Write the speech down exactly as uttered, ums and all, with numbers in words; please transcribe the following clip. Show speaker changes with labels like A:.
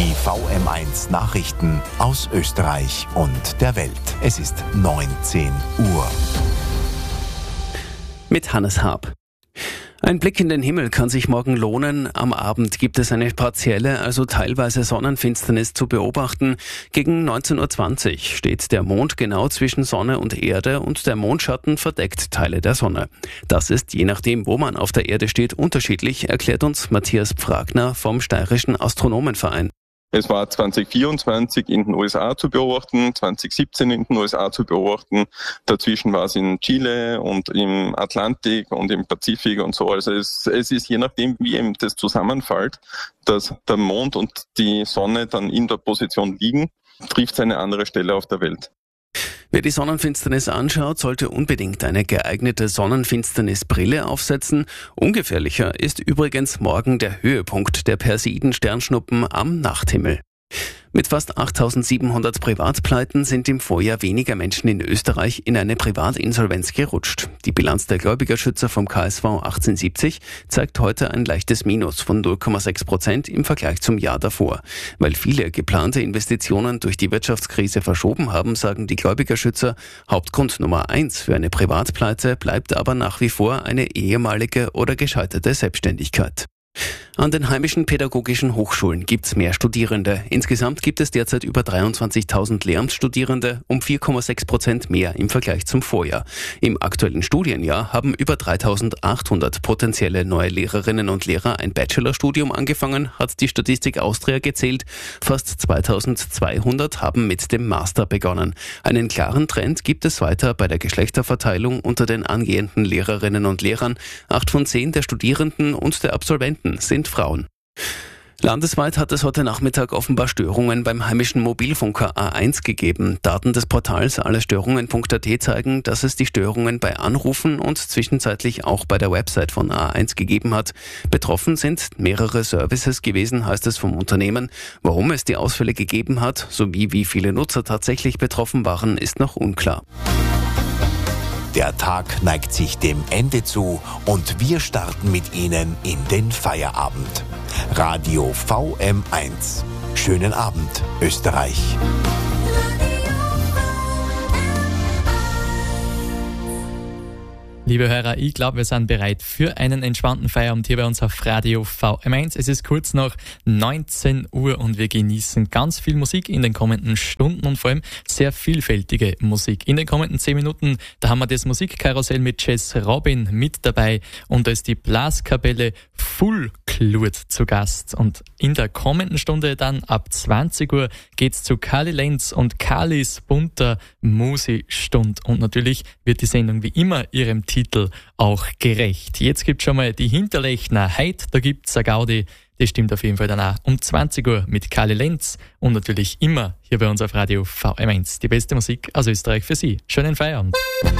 A: Die V M eins Nachrichten aus Österreich und der Welt. Es ist neunzehn Uhr.
B: Mit Hannes Haab. Ein Blick in den Himmel kann sich morgen lohnen. Am Abend gibt es eine partielle, also teilweise Sonnenfinsternis zu beobachten. Gegen neunzehn Uhr zwanzig steht der Mond genau zwischen Sonne und Erde und der Mondschatten verdeckt Teile der Sonne. Das ist, je nachdem, wo man auf der Erde steht, unterschiedlich, erklärt uns Matthias Pfragner vom Steirischen Astronomenverein.
C: Es war zwanzig vierundzwanzig in den U S A zu beobachten, zwanzig siebzehn in den U S A zu beobachten. Dazwischen war es in Chile und im Atlantik und im Pazifik und so. Also es, es ist je nachdem, wie eben das zusammenfällt, dass der Mond und die Sonne dann in der Position liegen, trifft es eine andere Stelle auf der Welt.
B: Wer die Sonnenfinsternis anschaut, sollte unbedingt eine geeignete Sonnenfinsternisbrille aufsetzen. Ungefährlicher ist übrigens morgen der Höhepunkt der Perseiden-Sternschnuppen am Nachthimmel. Mit fast achttausendsiebenhundert Privatpleiten sind im Vorjahr weniger Menschen in Österreich in eine Privatinsolvenz gerutscht. Die Bilanz der Gläubigerschützer vom K S V achtzehnhundertsiebzig zeigt heute ein leichtes Minus von null Komma sechs Prozent im Vergleich zum Jahr davor. Weil viele geplante Investitionen durch die Wirtschaftskrise verschoben haben, sagen die Gläubigerschützer, Hauptgrund Nummer eins für eine Privatpleite bleibt aber nach wie vor eine ehemalige oder gescheiterte Selbstständigkeit. An den heimischen pädagogischen Hochschulen gibt's mehr Studierende. Insgesamt gibt es derzeit über dreiundzwanzigtausend Lehramtsstudierende, um vier Komma sechs Prozent mehr im Vergleich zum Vorjahr. Im aktuellen Studienjahr haben über dreitausendachthundert potenzielle neue Lehrerinnen und Lehrer ein Bachelorstudium angefangen, hat die Statistik Austria gezählt. Fast zweitausendzweihundert haben mit dem Master begonnen. Einen klaren Trend gibt es weiter bei der Geschlechterverteilung unter den angehenden Lehrerinnen und Lehrern. Acht von zehn der Studierenden und der Absolventen sind Frauen. Landesweit hat es heute Nachmittag offenbar Störungen beim heimischen Mobilfunker A eins gegeben. Daten des Portals allestörungen punkt a t zeigen, dass es die Störungen bei Anrufen und zwischenzeitlich auch bei der Website von A eins gegeben hat. Betroffen sind mehrere Services gewesen, heißt es vom Unternehmen. Warum es die Ausfälle gegeben hat, sowie wie viele Nutzer tatsächlich betroffen waren, ist noch unklar.
A: Der Tag neigt sich dem Ende zu und wir starten mit Ihnen in den Feierabend. Radio V M eins. Schönen Abend, Österreich.
D: Liebe Hörer, ich glaube, wir sind bereit für einen entspannten Feierabend hier bei uns auf Radio V M eins. Es ist kurz nach neunzehn Uhr und wir genießen ganz viel Musik in den kommenden Stunden und vor allem sehr vielfältige Musik. In den kommenden zehn Minuten, da haben wir das Musikkarussell mit Jess Robin mit dabei und da ist die Blaskapelle Full Clued zu Gast. Und in der kommenden Stunde dann ab zwanzig Uhr geht's zu Kali Lenz und Kalis bunter Musi-Stund. Und natürlich wird die Sendung wie immer ihrem Titel auch gerecht. Jetzt gibt's schon mal die Hinterlechner. Heute, da gibt's eine Gaudi. Das stimmt auf jeden Fall dann auch um zwanzig Uhr mit Kali Lenz und natürlich immer hier bei uns auf Radio V M eins. Die beste Musik aus Österreich für Sie. Schönen Feierabend.